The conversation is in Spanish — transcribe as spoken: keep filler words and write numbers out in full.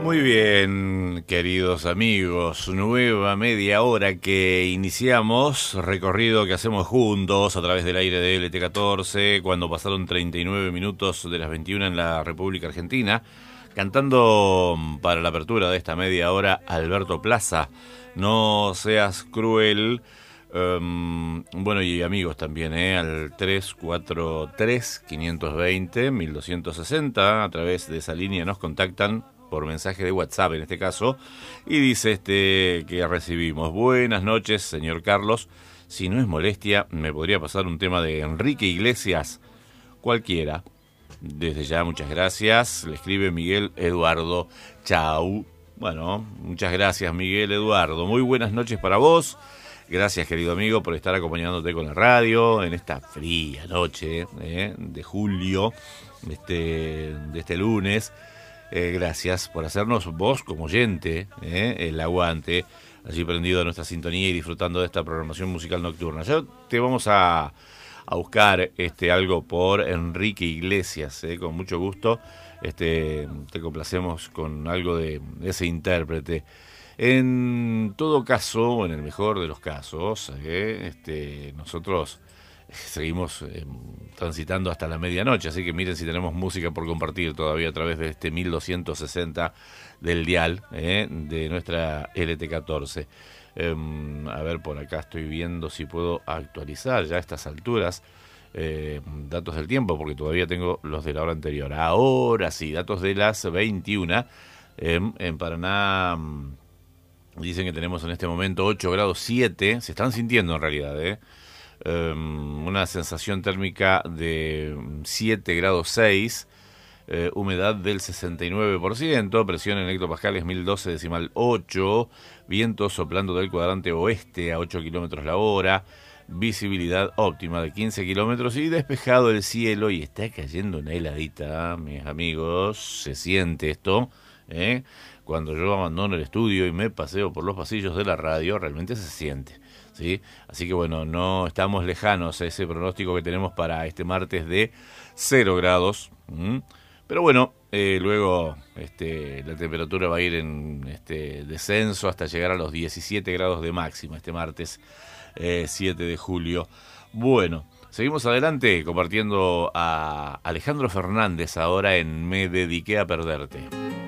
Muy bien, queridos amigos, nueva media hora que iniciamos, recorrido que hacemos juntos a través del aire de L T catorce, cuando pasaron treinta y nueve minutos de las veintiuna en la República Argentina, cantando para la apertura de esta media hora Alberto Plaza, No seas cruel. Um, bueno, y amigos también, ¿eh? Al tres cuatro tres, cinco dos cero, uno dos seis cero, a través de esa línea nos contactan por mensaje de WhatsApp en este caso, y dice este que recibimos: buenas noches, señor Carlos, si no es molestia, me podría pasar un tema de Enrique Iglesias, cualquiera. Desde ya, muchas gracias. Le escribe Miguel Eduardo. Chau. Bueno, muchas gracias, Miguel Eduardo. Muy buenas noches para vos. Gracias, querido amigo, por estar acompañándote con la radio en esta fría noche eh, de julio, este, de este lunes. Eh, gracias por hacernos vos como oyente, eh, el aguante, allí prendido a nuestra sintonía y disfrutando de esta programación musical nocturna. Ya te vamos a, a buscar este algo por Enrique Iglesias, eh, con mucho gusto. Este, te complacemos con algo de ese intérprete. En todo caso, en el mejor de los casos, eh, este, nosotros seguimos eh, transitando hasta la medianoche, así que miren si tenemos música por compartir todavía a través de este mil doscientos sesenta del dial eh, de nuestra L T catorce. Eh, a ver, por acá estoy viendo si puedo actualizar ya a estas alturas eh, datos del tiempo, porque todavía tengo los de la hora anterior. Ahora sí, datos de las veintiuna. Eh, en Paraná dicen que tenemos en este momento ocho grados siete, se están sintiendo en realidad, ¿eh? Um, una sensación térmica de siete grados seis, eh, humedad del sesenta y nueve por ciento, presión en hectopascales mil doce decimal ocho, viento soplando del cuadrante oeste a ocho kilómetros la hora, visibilidad óptima de quince kilómetros y despejado el cielo, y está cayendo una heladita, mis amigos, se siente esto, ¿eh? Cuando yo abandono el estudio y me paseo por los pasillos de la radio, realmente se siente, ¿sí? Así que bueno, no estamos lejanos a ese pronóstico que tenemos para este martes de cero grados, ¿m? Pero bueno, eh, luego este, la temperatura va a ir en este descenso hasta llegar a los diecisiete grados de máxima este martes eh, siete de julio. Bueno, seguimos adelante compartiendo a Alejandro Fernández ahora en Me Dediqué a Perderte.